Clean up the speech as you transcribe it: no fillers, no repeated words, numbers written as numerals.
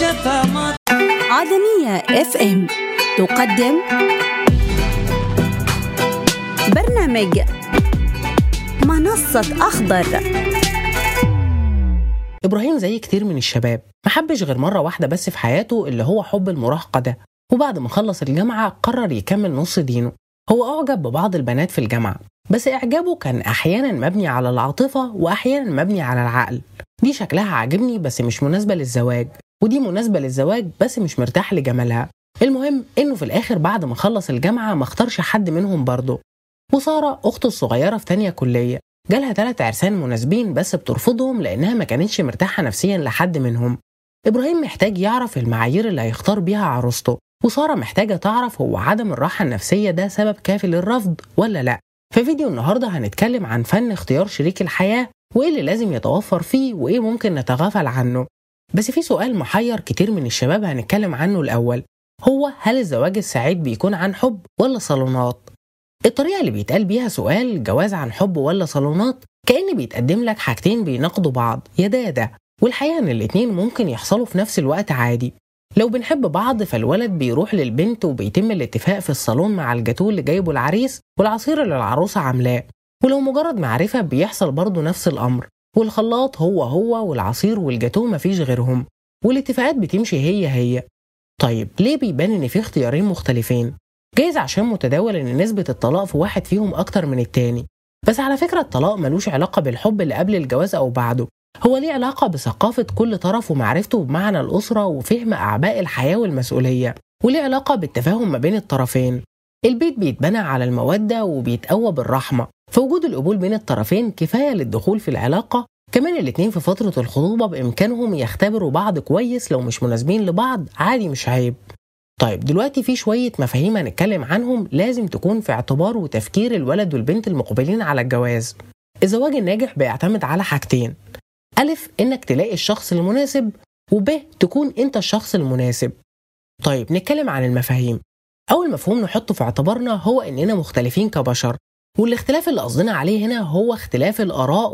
عدمية اف ام تقدم برنامج منصة أخضر. إبراهيم زي كتير من الشباب محبش غير مرة واحدة بس في حياته، اللي هو حب المراهقة ده. وبعد ما خلص الجامعة قرر يكمل نص دينه. هو أعجب ببعض البنات في الجامعة، بس إعجابه كان أحيانا مبني على العاطفة وأحيانا مبني على العقل. دي شكلها عاجبني بس مش مناسبة للزواج، ودي مناسبة للزواج بس مش مرتاح لجمالها. المهم إنه في الآخر بعد ما خلص الجامعة ما اختارش حد منهم برضه. وسارة أخته الصغيرة في تانية كلية جالها 3 عرسان مناسبين بس بترفضهم لأنها ما كانتش مرتاحة نفسيا لحد منهم. إبراهيم محتاج يعرف المعايير اللي هيختار بيها عروسته، وسارة محتاجة تعرف هو عدم الراحة النفسية ده سبب كافي للرفض ولا لأ. في فيديو النهاردة هنتكلم عن فن اختيار شريك الحياة، وإيه اللي لازم يتوفر فيه وإيه ممكن نتغافل عنه. بس في سؤال محير كتير من الشباب هنتكلم عنه الأول، هو هل الزواج السعيد بيكون عن حب ولا صالونات؟ الطريقة اللي بيتقال بيها سؤال جواز عن حب ولا صالونات كأن بيتقدم لك حاجتين بيناقضوا بعض يا ده، والحقيقة ان الاتنين ممكن يحصلوا في نفس الوقت عادي. لو بنحب بعض فالولد بيروح للبنت وبيتم الاتفاق في الصالون مع الجاتوه اللي جايبه العريس والعصير اللي العروسة عاملاه. ولو مجرد معرفة بيحصل برضو نفس الأمر، والخلاط هو والعصير والجاتوه مفيش غيرهم، والاتفاقات بتمشي هي. طيب ليه بيبان ان في اختيارين مختلفين؟ جايز عشان متداول ان نسبة الطلاق في واحد فيهم اكتر من التاني. بس على فكرة الطلاق ملوش علاقة بالحب اللي قبل الجواز او بعده، هو ليه علاقة بثقافة كل طرف ومعرفته بمعنى الأسرة وفهم أعباء الحياة والمسؤولية، وليه علاقة بالتفاهم ما بين الطرفين. البيت بيتبنى على المودة وبيتقوى بالرحمة، فوجود القبول بين الطرفين كفاية للدخول في العلاقة. كمان الاتنين في فترة الخطوبة بإمكانهم يختبروا بعض كويس، لو مش مناسبين لبعض عادي مش عيب. طيب دلوقتي في شوية مفاهيم هنتكلم عنهم لازم تكون في اعتبار وتفكير الولد والبنت المقبلين على الجواز. الزواج الناجح بيعتمد على حاجتين، ألف إنك تلاقي الشخص المناسب، وب تكون أنت الشخص المناسب. طيب نتكلم عن المفاهيم. أول مفهوم نحطه في اعتبارنا هو إننا مختلفين كبشر، والاختلاف اللي قصدنا عليه هنا هو اختلاف الآراء